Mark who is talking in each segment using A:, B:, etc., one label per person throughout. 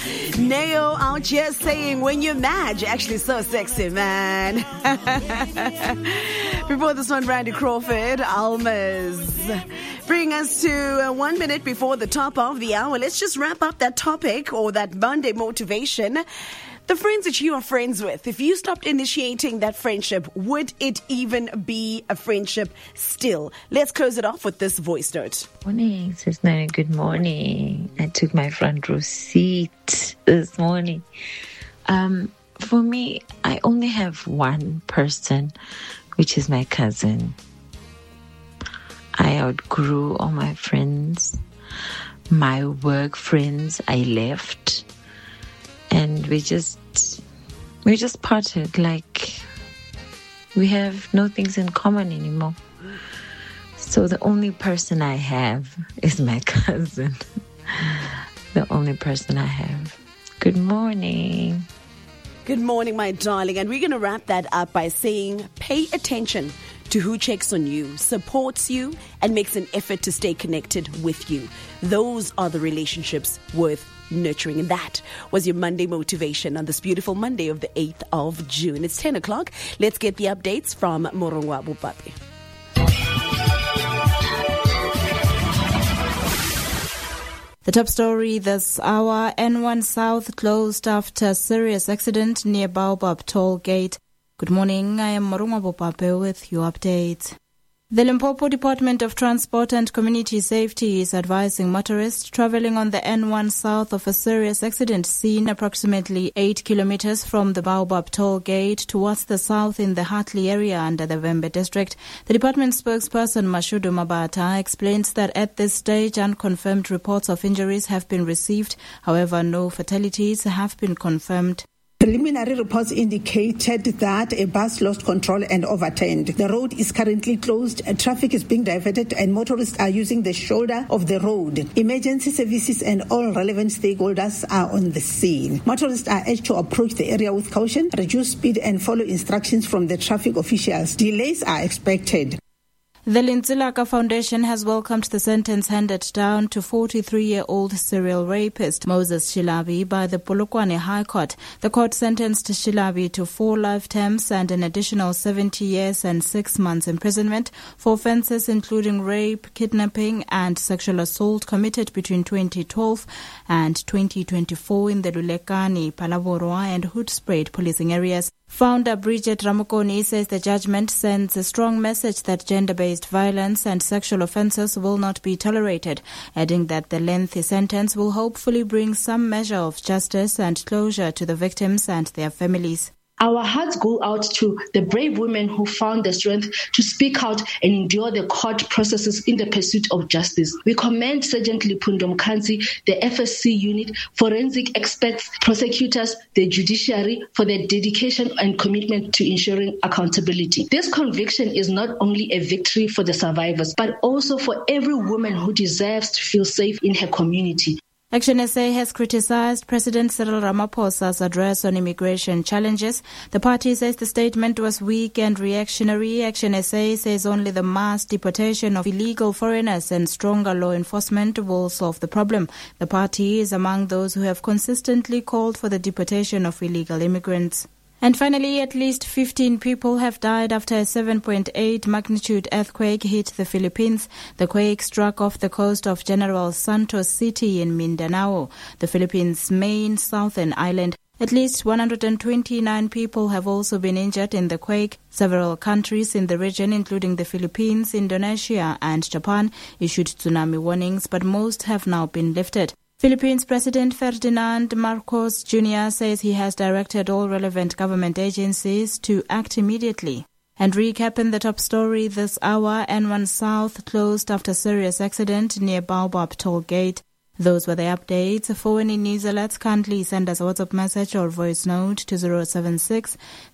A: Neo out here saying, when you're mad, you're actually so sexy, man. Before this one, Randy Crawford, Almas. Bring us to 1 minute before the top of the hour. Let's just wrap up that topic or that Monday motivation. The friends that you are friends with, if you stopped initiating that friendship, would it even be a friendship still? Let's close it off with this voice note.
B: Morning, Sis Nana. Good morning. I took my front row seat this morning. For me, I only have one person, which is my cousin. I outgrew all my friends. My work friends, I left. And we just parted, like we have no things in common anymore. So the only person I have is my cousin. The only person I have. Good morning.
A: Good morning, my darling. And we're going to wrap that up by saying, pay attention to who checks on you, supports you, and makes an effort to stay connected with you. Those are the relationships worth nurturing. And that was your Monday motivation on this beautiful Monday of the 8th of June. It's 10 o'clock. Let's get the updates from Morongwa Bupapi. The top story this hour, N1 South closed after serious accident near Baobab Toll Gate. Good morning, I am Morongwa Bupapi with your update. The Limpopo Department of Transport and Community Safety is advising motorists traveling on the N1 south of a serious accident seen approximately 8 kilometers from the Baobab Toll Gate towards the south in the Hartley area under the Vembe district. The department spokesperson Mashudu Mabata explains that at this stage unconfirmed reports of injuries have been received. However, no fatalities have been confirmed.
C: Preliminary reports indicated that a bus lost control and overturned. The road is currently closed, traffic is being diverted, and motorists are using the shoulder of the road. Emergency services and all relevant stakeholders are on the scene. Motorists are urged to approach the area with caution, reduce speed, and follow instructions from the traffic officials. Delays are expected.
D: The Linzilaka Foundation has welcomed the sentence handed down to 43-year-old serial rapist Moses Shilabi by the Polokwane High Court. The court sentenced Shilabi to 4 life terms and an additional 70 years and 6 months imprisonment for offences including rape, kidnapping and sexual assault committed between 2012 and 2024 in the Lulekani, Palaborwa and Hoedspruit policing areas. Founder Bridget Ramokoni says the judgment sends a strong message that gender-based violence and sexual offences will not be tolerated, adding that the lengthy sentence will hopefully bring some measure of justice and closure to the victims and their families.
E: Our hearts go out to the brave women who found the strength to speak out and endure the court processes in the pursuit of justice. We commend Sergeant Lipundo Mkanzi, the FSC unit, forensic experts, prosecutors, the judiciary for their dedication and commitment to ensuring accountability. This conviction is not only a victory for the survivors, but also for every woman who deserves to feel safe in her community.
D: Action SA has criticized President Cyril Ramaphosa's address on immigration challenges. The party says the statement was weak and reactionary. Action SA says only the mass deportation of illegal foreigners and stronger law enforcement will solve the problem. The party is among those who have consistently called for the deportation of illegal immigrants. And finally, at least 15 people have died after a 7.8 magnitude earthquake hit the Philippines. The quake struck off the coast of General Santos City in Mindanao, the Philippines' main southern island. At least 129 people have also been injured in the quake. Several countries in the region, including the Philippines, Indonesia and Japan, issued tsunami warnings, but most have now been lifted. Philippines President Ferdinand Marcos Jr. says he has directed all relevant government agencies to act immediately. And recapping the top story this hour, N1 South closed after serious accident near Baobab Toll Gate. Those were the updates. For any news alerts, kindly send us a WhatsApp message or voice note to 076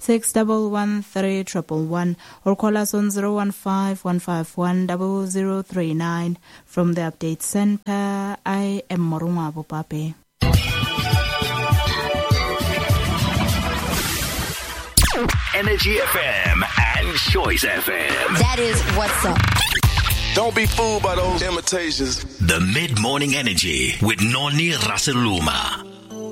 D: 611 3111 or call us on 015-151-0039. From the Update Center, I am Morongwa Bupapi.
F: Energy FM and Choice FM.
G: That is what's up.
H: Don't be fooled by those imitations.
F: The Mid-Morning Energy with Noni Raseluma.